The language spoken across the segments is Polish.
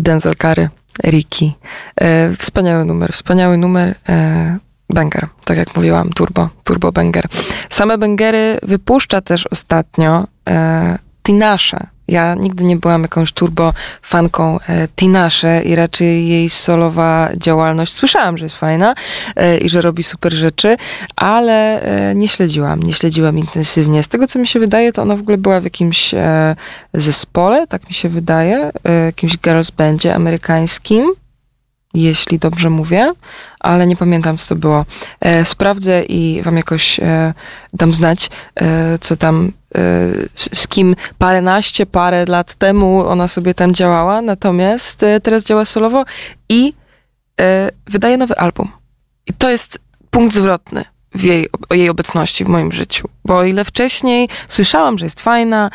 Denzel Curry, Ricky. Wspaniały numer. Banger, tak jak mówiłam, turbo banger. Same bangery wypuszcza też ostatnio Tinashe. Ja nigdy nie byłam jakąś turbo fanką Tinashe i raczej jej solowa działalność słyszałam, że jest fajna i że robi super rzeczy, ale nie śledziłam intensywnie. Z tego, co mi się wydaje, to ona w ogóle była w jakimś zespole, tak mi się wydaje, jakimś girls bandzie amerykańskim, jeśli dobrze mówię, ale nie pamiętam, co to było. Sprawdzę i wam jakoś dam znać, co tam, z kim parę lat temu ona sobie tam działała, natomiast teraz działa solowo i wydaje nowy album. I to jest punkt zwrotny w jej obecności w moim życiu. Bo o ile wcześniej słyszałam, że jest fajna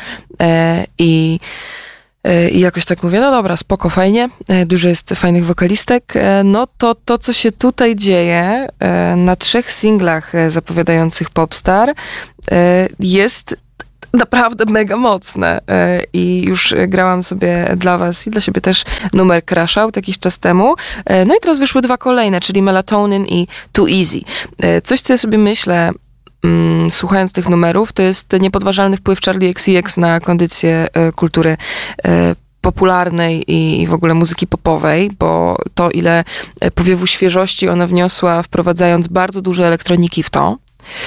i jakoś tak mówię, no dobra, spoko, fajnie, dużo jest fajnych wokalistek, no to co się tutaj dzieje na 3 singlach zapowiadających Popstar jest naprawdę mega mocne i już grałam sobie dla was i dla siebie też numer Crash Out jakiś czas temu, no i teraz wyszły 2 kolejne, czyli Melatonin i Too Easy. Coś, co ja sobie myślę, słuchając tych numerów, to jest niepodważalny wpływ Charli XCX na kondycję kultury popularnej i w ogóle muzyki popowej, bo to, ile powiewu świeżości ona wniosła, wprowadzając bardzo dużo elektroniki w to,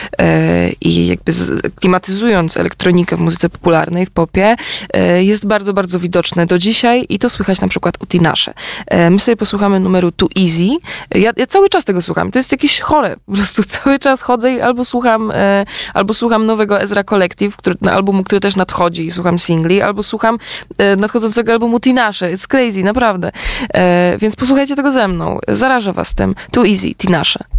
i jakby klimatyzując elektronikę w muzyce popularnej, w popie, jest bardzo, bardzo widoczne do dzisiaj i to słychać na przykład u Tinashe. My sobie posłuchamy numeru Too Easy. Ja cały czas tego słucham. To jest jakieś chore. Po prostu cały czas chodzę i albo słucham nowego Ezra Collective, albumu, który też nadchodzi i słucham singli, albo słucham nadchodzącego albumu Tinashe. It's crazy, naprawdę. Więc posłuchajcie tego ze mną. Zarażę was tym. Too Easy, Tinashe.